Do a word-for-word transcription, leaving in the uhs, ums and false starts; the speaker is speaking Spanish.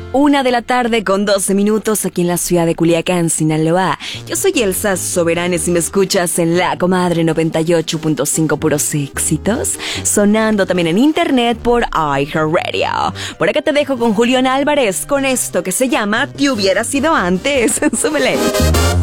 Una de la tarde con doce minutos aquí en la ciudad de Culiacán, Sinaloa. Yo soy Elsa Soberanes y me escuchas en La Comadre noventa y ocho punto cinco, puros éxitos, sonando también en internet por iHeartRadio. Por acá te dejo con Julián Álvarez con esto que se llama Te hubiera sido antes. Súbele.